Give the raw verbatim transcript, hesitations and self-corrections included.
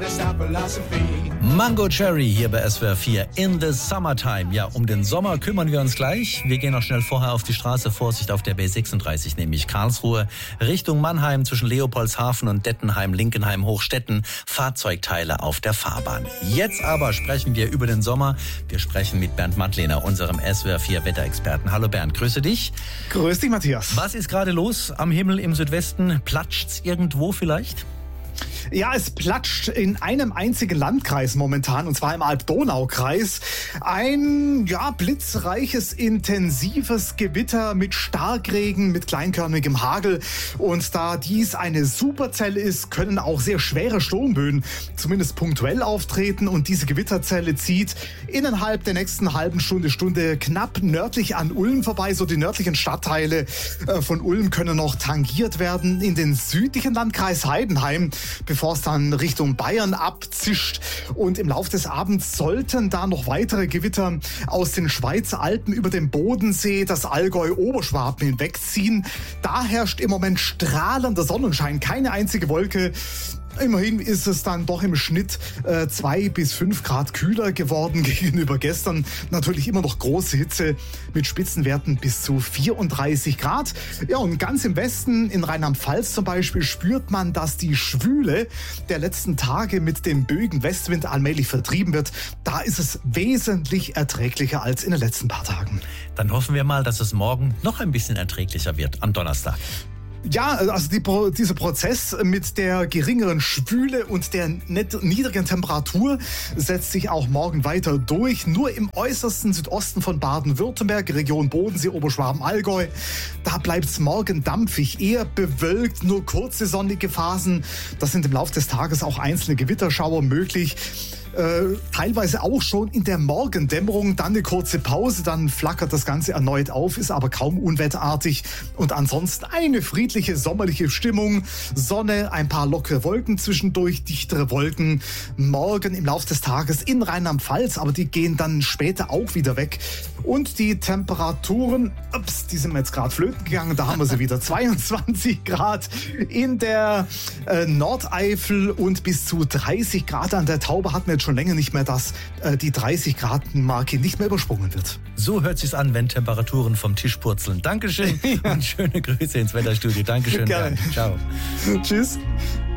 Mango Cherry hier bei S W R vier in the Summertime. Ja, um den Sommer kümmern wir uns gleich. Wir gehen noch schnell vorher auf die Straße. Vorsicht auf der B sechsunddreißig, nämlich Karlsruhe, Richtung Mannheim zwischen Leopoldshafen und Dettenheim, Linkenheim, Hochstetten. Fahrzeugteile auf der Fahrbahn. Jetzt aber sprechen wir über den Sommer. Wir sprechen mit Bernd Mattlehner, unserem S W R vier Wetterexperten. Hallo Bernd, grüße dich. Grüß dich, Matthias. Was ist gerade los am Himmel im Südwesten? Platscht's irgendwo vielleicht? Ja, es platscht in einem einzigen Landkreis momentan, und zwar im Alb-Donau-Kreis. Ein, ja, blitzreiches, intensives Gewitter mit Starkregen, mit kleinkörnigem Hagel. Und da dies eine Superzelle ist, können auch sehr schwere Sturmböen zumindest punktuell auftreten. Und diese Gewitterzelle zieht innerhalb der nächsten halben Stunde, Stunde knapp nördlich an Ulm vorbei. So die nördlichen Stadtteile von Ulm können noch tangiert werden. In den südlichen Landkreis Heidenheim, bevor es dann Richtung Bayern abzischt. Und im Laufe des Abends sollten da noch weitere Gewitter aus den Schweizer Alpen über den Bodensee, das Allgäu, Oberschwaben hinwegziehen. Da herrscht im Moment strahlender Sonnenschein, keine einzige Wolke. Immerhin ist es dann doch im Schnitt äh, zwei bis fünf Grad kühler geworden gegenüber gestern. Natürlich immer noch große Hitze mit Spitzenwerten bis zu vierunddreißig Grad. Ja, und ganz im Westen, in Rheinland-Pfalz zum Beispiel, spürt man, dass die Schwüle der letzten Tage mit dem böigen Westwind allmählich vertrieben wird. Da ist es wesentlich erträglicher als in den letzten paar Tagen. Dann hoffen wir mal, dass es morgen noch ein bisschen erträglicher wird am Donnerstag. Ja, also die, dieser Prozess mit der geringeren Schwüle und der niedrigen Temperatur setzt sich auch morgen weiter durch. Nur im äußersten Südosten von Baden-Württemberg, Region Bodensee, Oberschwaben, Allgäu, da bleibt es morgen dampfig, eher bewölkt, nur kurze sonnige Phasen. Das sind im Laufe des Tages auch einzelne Gewitterschauer möglich. Äh, teilweise auch schon in der Morgendämmerung, dann eine kurze Pause, dann flackert das Ganze erneut auf, ist aber kaum unwetterartig und ansonsten eine friedliche sommerliche Stimmung, Sonne, ein paar lockere Wolken zwischendurch, dichtere Wolken, morgen im Laufe des Tages in Rheinland-Pfalz, aber die gehen dann später auch wieder weg und die Temperaturen, ups, die sind mir jetzt gerade flöten gegangen, da haben wir sie wieder, zweiundzwanzig Grad in der äh, Nordeifel und bis zu dreißig Grad an der Taube hatten wir jetzt schon länger nicht mehr, dass äh, die dreißig Grad Marke nicht mehr übersprungen wird. So hört sich's an, wenn Temperaturen vom Tisch purzeln. Dankeschön ja. Und schöne Grüße ins Wetterstudio. Dankeschön. Ciao. Tschüss.